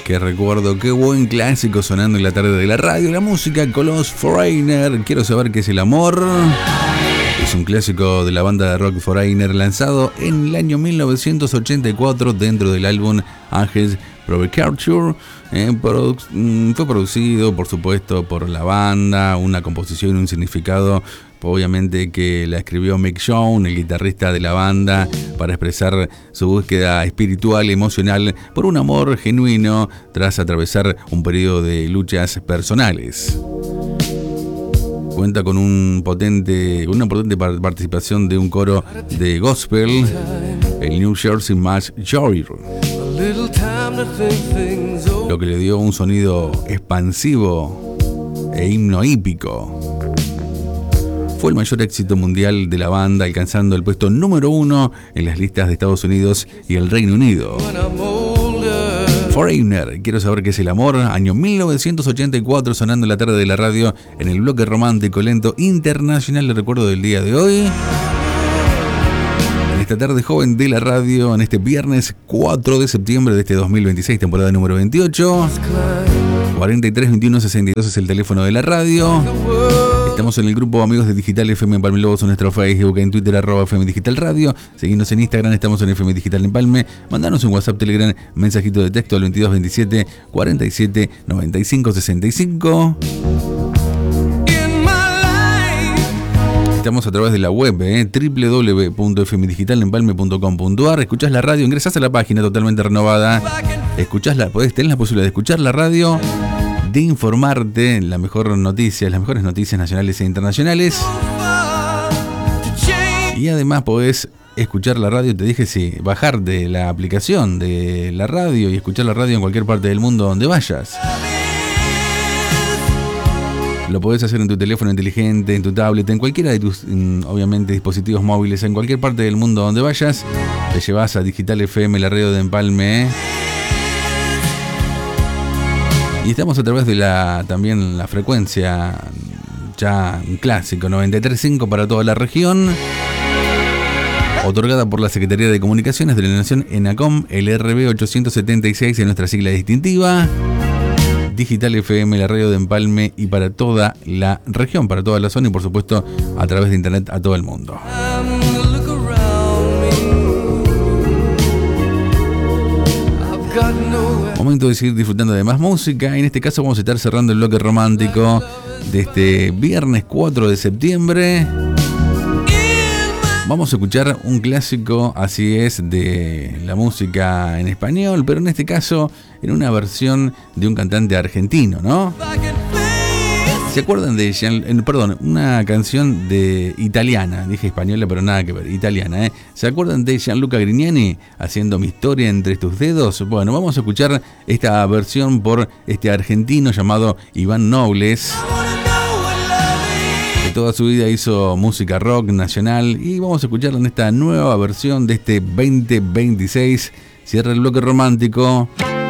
Qué recuerdo, qué buen clásico sonando en la tarde de la radio. La música con los Foreigner. Quiero saber qué es el amor. Es un clásico de la banda de rock Foreigner lanzado en el año 1984 dentro del álbum Angels Provocature. Fue producido, por supuesto, por la banda, una composición y un significado. Obviamente que la escribió Mick Jones, el guitarrista de la banda, para expresar su búsqueda espiritual y emocional por un amor genuino tras atravesar un periodo de luchas personales. Cuenta con una potente participación de un coro de gospel, el New Jersey Mass Choir, lo que le dio un sonido expansivo e himno hípico. Fue el mayor éxito mundial de la banda, alcanzando el puesto número 1 en las listas de Estados Unidos y el Reino Unido. Foreigner, quiero saber qué es el amor, año 1984, sonando en la tarde de la radio en el bloque romántico lento internacional de recuerdo del día de hoy. En esta tarde joven de la radio, en este viernes 4 de septiembre de este 2026, temporada número 28. 43 21 62 es el teléfono de la radio. Estamos en el grupo Amigos de Digital FM Empalme Lobos, en nuestro Facebook, en Twitter, @FM Digital Radio. Seguimos en Instagram, estamos en FM Digital Empalme. Mandanos un WhatsApp, Telegram, mensajito de texto al 22 27 47 95 65. Estamos a través de la web, www.fmdigitalempalme.com.ar. Escuchás la radio, ingresás a la página totalmente renovada. Tenés la posibilidad de escuchar la radio, de informarte las mejores noticias nacionales e internacionales. Y además podés escuchar la radio, te dije, sí, bajar de la aplicación de la radio y escuchar la radio en cualquier parte del mundo donde vayas. Lo podés hacer en tu teléfono inteligente, en tu tablet, en cualquiera de tus, obviamente, dispositivos móviles, en cualquier parte del mundo donde vayas. Te llevas a Digital FM, la radio de Empalme. Y estamos a través de también la frecuencia, ya un clásico, 93.5 para toda la región, otorgada por la Secretaría de Comunicaciones de la Nación, ENACOM, el RB 876 en nuestra sigla distintiva. Digital FM, la radio de Empalme, y para toda la región, para toda la zona y por supuesto a través de internet a todo el mundo. Momento de seguir disfrutando de más música. En este caso vamos a estar cerrando el bloque romántico de este viernes 4 de septiembre. Vamos a escuchar un clásico, así es, de la música en español, pero en este caso en una versión de un cantante argentino, ¿no? ¿Se acuerdan de una canción de italiana? Dije española, pero nada que ver, italiana, ¿eh? ¿Se acuerdan de Gianluca Grignani haciendo Mi historia entre tus dedos? Bueno, vamos a escuchar esta versión por este argentino llamado Iván Nobles, que toda su vida hizo música rock nacional, y vamos a escucharla en esta nueva versión de este 2026. Cierra el bloque romántico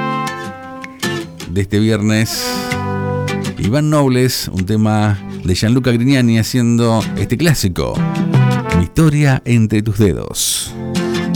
de este viernes. Iván Nobles, un tema de Gianluca Grignani haciendo este clásico, Mi historia entre tus dedos.